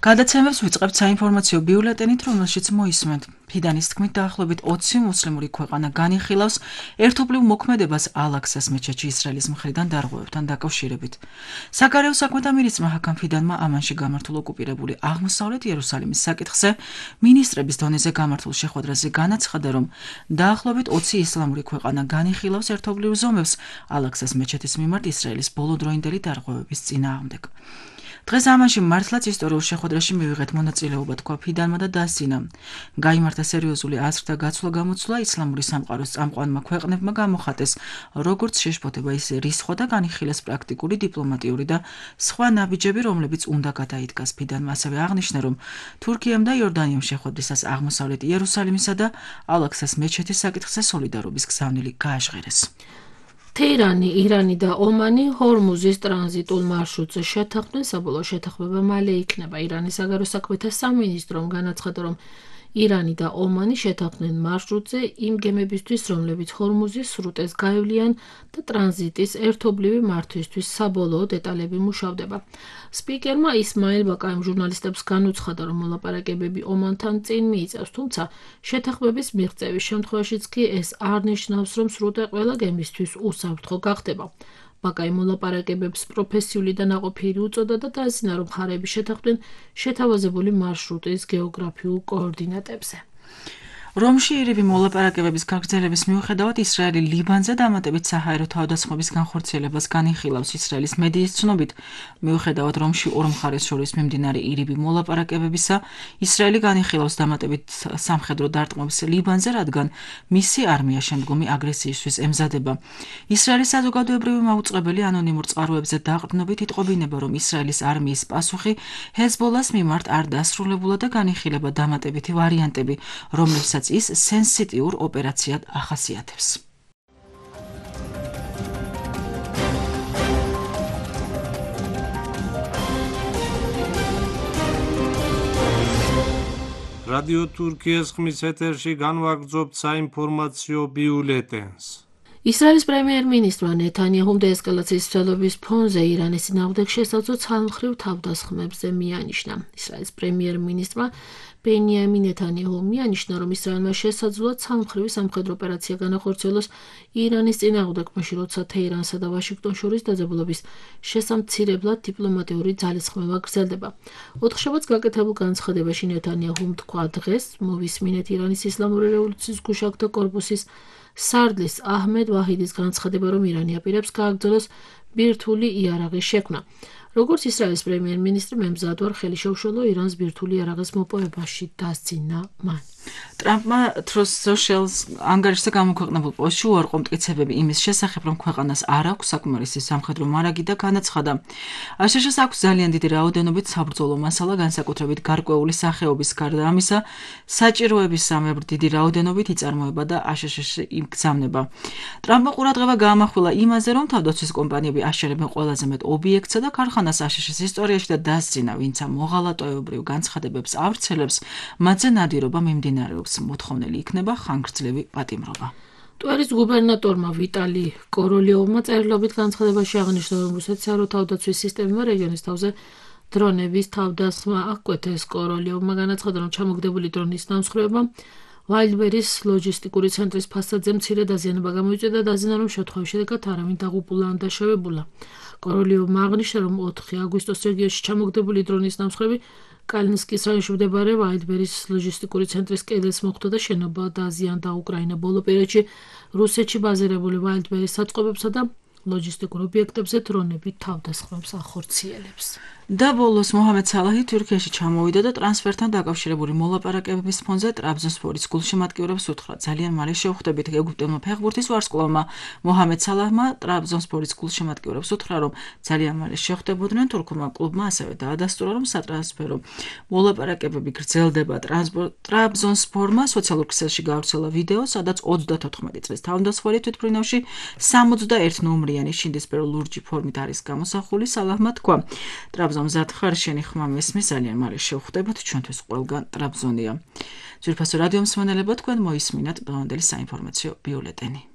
გადაცემებს ვიწყებთ საინფორმაციო ბიულეტენით, რომელშიც მოისმენთ. ფიდანის თქმით, დაახლოებით 20 მუსლიმური ქვეყანა განიხილავს ერთობლივ მოქმედებას ალ-აქსას მეჩეთში ისრაელის მხრიდან დარღვევებთან დაკავშირებით. საგარეო საქმეთა მინისტრმა ჰაქამ ფიდანმა ამანში გამართულ ოკუპირებული აღმოსავლეთ იერუსალიმის საკითხზე მინისტრების დონეზე გამართულ შეხვედრაზე განაცხადა, რომ დაახლოებით 20 ისლამური ქვეყანა განიხილავს ერთობლივ ზომებს ალ-აქსას მეჩეთის მიმართ ისრაელის ბოლოდროინდელი დარღვევების წინააღმდეგ. დღეს ამაში მართლაც ისტორიულ შეხვედრაში მივიღეთ მონაწილეობა, თქვა ფიდანმა და დასძინა. გაიმართა სერიოზული აზრთა გაცვლა-გამოცვლა, ისლამური სამყაროს წამყვანმა ქვეყნებმა გამოხატეს, როგორც შეშფოთება, ისე რისხვა და განიხილეს პრაქტიკული, დიპლომატიური და სხვა ნაბიჯები, რომლებიც უნდა გადაიდგას. ფიდანმა ასევე აღნიშნა, რომ თურქიამ და იორდანიამ შეხვედრისას აღმოსავლეთ იერუსალიმისა და ალ-აქსას მეჩეთის საკითხზე სოლიდარობის გზავნილი გააჟღერეს. თეირანი, ირანი და ომანი ჰორმუზის ტრანზიტულ მარშრუტზე შეთანხმდნენ, საბოლოო შეთანხმება მალე იქნება. ირანის საგარეო საქმეთა სამინისტრომ განაცხადა, რომ ირანი და ომანი შეთანხმდნენ მარშრუტზე იმ გემებისთვის, რომლებიც ჰორმუზის სრუტეს გაევლიან და ტრანზიტის ერთობლივი მართვისთვის საბოლოო დეტალები მუშავდება. სპიკერმა ისმაილ ბაკაიმ ჟურნალისტებს განუცხადა, რომ მოლაპარაკებები ომანთან წინ მიიწევს, თუმცა შეთანხმების მიღწევის შემთხვევაშიც კი ეს არ ნიშნავს, რომ სრუტე ყველა გემისთვის უსაფრთხო გახდება. ბაკაიმ მოლაპარაკებებს პროფესიული და ნაყოფიერი უწოდა და დაასინა, რომ მხარეები შეთანხმდნენ შეთავაზებული მარშრუტის გეოგრაფიულ კოორდინატებზე. რომში ირიბი მოლაპარაკებების გაგრძელების მიუხედავად ისრაელი ლიბანზე დამატებით საჰაერო თავდასხმების განხორციელებას განიხილავს. ისრაელის მედიის ცნობით, მიუხედავად რომში ორ მხარეს შორის მიმდინარე ირიბი მოლაპარაკებებისა, ისრაელი განიხილავს დამატებით სამხედრო დარტყმებს ლიბანზე, რადგან მისი არმია შემდგომი აგრესიისთვის ემზადება. ისრაელის საზოგადოებრივი მაუწყებელი ანონიმურ წყაროებზე დაყრდნობით იტყობინება, რომ ისრაელის არმიის პასუხი ჰეზბოლას მიმართ არ დასრულებულა და განიხილება დამატებითი ვარიანტები, რომლებსაც ის სენსიტიურ ოპერაციად ახასიათებს. რადიო თურქიის ხმის ეთერში განვაგრძობთ საინფორმაციო ბიულეტენს. ისრაელის პრემიერ-მინისტრმა ნეთანიაჰუმ დეესკალაციის ცდილობის ფონზე ირანის წინააღმდეგ შესაძლო ცალმხრივ თავდასხმებზე მიანიშნა. ისრაელის პრემიერ-მინისტრმა ბენიამინ ნეთანიაჰუმ მიანიშნა, რომ ისრაელმა შესაძლოა ცალმხრივი სამხედრო ოპერაცია განახორციელოს ირანის წინააღმდეგ, მაშინ როცა თეირანსა და ვაშინგტონს შორის დაძაბულობის შესამცირებლად დიპლომატიური ძალისხმევა გრძელდება. ოთხშაბათს გაკეთებულ განცხადებაში ნეთანიაჰუმ თქვა, დღეს მოვისმინეთ ირანის ისლამური რევოლუციის გუშაგთა კორპუსის სარდლის აჰმედ ვაჰიდის განცხადება, რომ ირანი აპირებს გააგრძელოს ბირთვული იარაღის შექმნა. როგორც ისრაელის პრემიერ-მინისტრი მემზად ვარ ხელი შეუშალო ირანს ბირთვული იარაღის მოპოვებაში, დასძინა მან. ტრამპმა Truth Social-ს ანგარიშზე გამოქვეყნებულ პოსტში უარყო მტკიცებები იმის შესახებ, რომ ქვეყანას არ აქვს საკმარისი სამხედრო მარაგი და განაცხადა, აშშ-ს აქვს ძალიან დიდი რაოდენობით საბრძოლო მასალა, განსაკუთრებით გარკვეული სახეობის, გარდა ამისა, საჭიროების სამებრ დიდი რაოდენობით იწარმოება და აშშ-ში იგზავნება. ტრამპმა ყურადღება გაამახვილა იმაზე, რომ თავდაცვის კომპანიები აშერებენ ყველაზე მეტ ობიექტსა და ქარხანას აშშ-ის ისტორიაში და დასძინა, ვინც ამ მოღალატეობრივ განცხადებებს ავრცელებს, მათზე ნადირობა მიმდინარეობს, მოთხოვნილი იქნება ხანგრძლივი პატიმრობა. ტვერის გუბერნატორმა ვიტალი კოროლიოვმა წერილობით განცხადებაში აღნიშნა, რომ რუსეთის აეროთავდაცვის სისტემებმა რეგიონის თავზე დრონების თავდასხმა აღკვეთეს. კოროლიოვმა განაცხადა, რომ ჩამოგდებული დრონის დამსხვრევებმა ვაილდბერის ლოჯისტიკური ცენტრის ფასადზე მცირე დაზიანება გამოიწვია და დაზიანა, რომ შემთხვევის შედეგად არავინ დაღუპულა ან დაშავებულა. კოროლიოვმა აღნიშნა, რომ 4 აგვისტოს რეგიონში ჩამოგდებული დრონის დამსხვრევი კალინსკის რაიონში მდებარე ვაილდბერის ლოჯისტიკური ცენტრის კედელს მოხვდა და შენობა დაზიანდა. უკრაინა ბოლო პერიოდში რუსეთში ბაზირებული ვაილდბერის საწყობებსა და ლოჯისტიკურ ობიექტებზე დრონებით თავდასხმებს ახორციელებს. და ბოლოს მოჰამედ სალაჰი თურქიაში ჩამოვიდა და ტრანსფერთან დაკავშირებული მოლაპარაკებების ფონზე ტრაბზონსპორის გულშემატკივრებს უთხრა. ძალიან მალე შევხვდებით ეგვიპტელმა ფეხბურთის ვარსკვლავმა მოჰამედ სალაჰმა ტრაბზონსპორის გულშემატკივრებს უთხრა, რომ ძალიან მალე შეხვდებოდნენ. თურქულმა კლუბმა ასევე დაადასტურა, რომ სატრანსფერო მოლაპარაკებები გრძელდება. ტრაბზონსპორმა სოციალურ ქსელში გაავრცელა ვიდეო, სადაც 34 წლის თავდასხმელი თვითმფრინავში 61 ნომრიანი შინდისფერო ლურჯი ფორმით არის გამოსახული. სალაჰმა თქვა, ტრაბზონზად ხარ, შენი ხმა მესმის, ძალიან მალე შევხვდებოთ, ჩვენთვის ყველგან ტრაბზონია. ძვირფასო რადიო მსმენელებო, თქვენ მოისმინათ დღევანდელი საინფორმაციო ბიულეტენი.